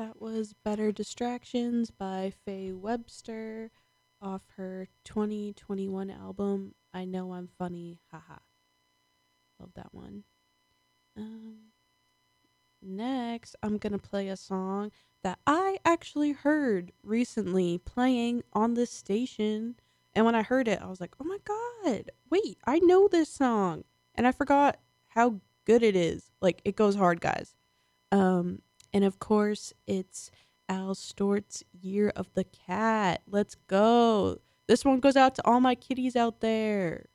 That was Better Distractions by Faye Webster off her 2021 album, I Know I'm Funny, haha. Love that one. Um, Next, I'm going to play a song that I actually heard recently playing on this station. And when I heard it, I was like, oh my God, wait, I know this song. And I forgot how good it is. Like, it goes hard, guys. Um, and of course, it's Al Stort's Year of the Cat. Let's go. This one goes out to all my kitties out there.